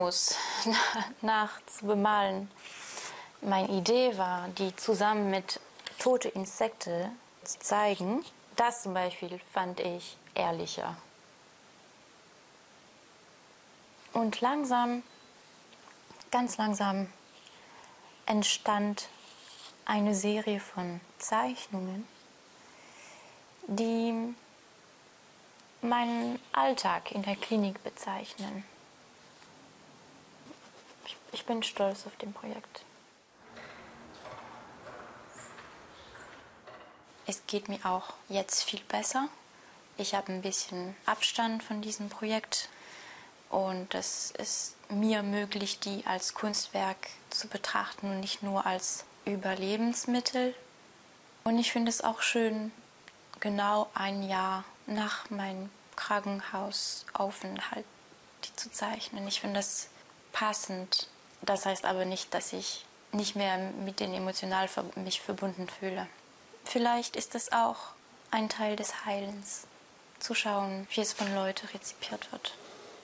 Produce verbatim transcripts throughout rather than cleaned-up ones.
muss nachts bemalen. Meine Idee war, die zusammen mit tote Insekten zu zeigen. Das zum Beispiel fand ich ehrlicher. Und langsam, ganz langsam entstand eine Serie von Zeichnungen, die meinen Alltag in der Klinik bezeichnen. Ich, ich bin stolz auf dem Projekt. Es geht mir auch jetzt viel besser. Ich habe ein bisschen Abstand von diesem Projekt und es ist mir möglich, die als Kunstwerk zu betrachten und nicht nur als Überlebensmittel. Und ich finde es auch schön, genau ein Jahr nach meinem Krankenhausaufenthalt die zu zeichnen. Ich finde das passend. Das heißt aber nicht, dass ich nicht mehr mit denen emotional mich verbunden fühle. Vielleicht ist es auch ein Teil des Heilens, zu schauen, wie es von Leuten rezipiert wird.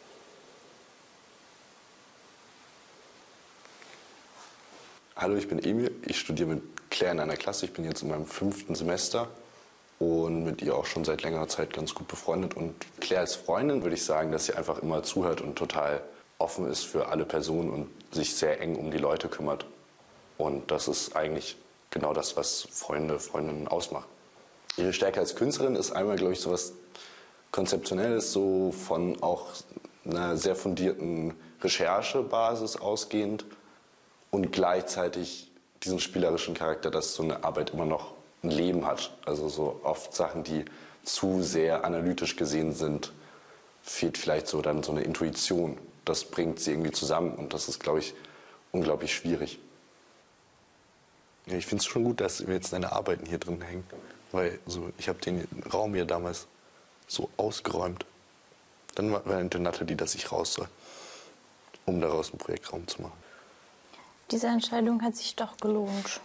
Hallo, ich bin Emil. Ich studiere mit Claire in einer Klasse. Ich bin jetzt in meinem fünften Semester und mit ihr auch schon seit längerer Zeit ganz gut befreundet. Und Claire als Freundin würde ich sagen, dass sie einfach immer zuhört und total offen ist für alle Personen und sich sehr eng um die Leute kümmert. Und das ist eigentlich genau das, was Freunde, Freundinnen ausmacht. Ihre Stärke als Künstlerin ist einmal, glaube ich, so was Konzeptionelles, so von auch einer sehr fundierten Recherchebasis ausgehend und gleichzeitig diesen spielerischen Charakter, dass so eine Arbeit immer noch ein Leben hat. Also so oft Sachen, die zu sehr analytisch gesehen sind, fehlt vielleicht so dann so eine Intuition. Das bringt sie irgendwie zusammen und das ist, glaube ich, unglaublich schwierig. Ja, ich finde es schon gut, dass wir jetzt deine Arbeiten hier drin hängen, weil so, ich habe den Raum hier damals so ausgeräumt. Dann meinte Nathalie, dass ich raus soll, um daraus einen Projektraum zu machen. Diese Entscheidung hat sich doch gelohnt.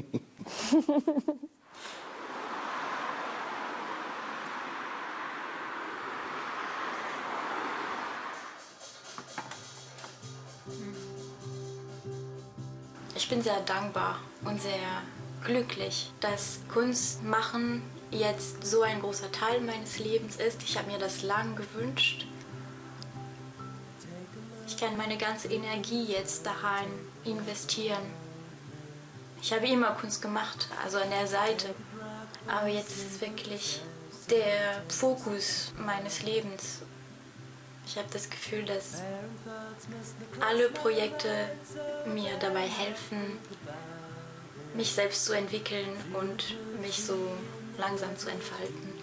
Ich bin sehr dankbar und sehr glücklich, dass Kunst machen jetzt so ein großer Teil meines Lebens ist. Ich habe mir das lange gewünscht. Ich kann meine ganze Energie jetzt da rein investieren. Ich habe immer Kunst gemacht, also an der Seite. Aber jetzt ist es wirklich der Fokus meines Lebens. Ich habe das Gefühl, dass alle Projekte mir dabei helfen, mich selbst zu entwickeln und mich so langsam zu entfalten.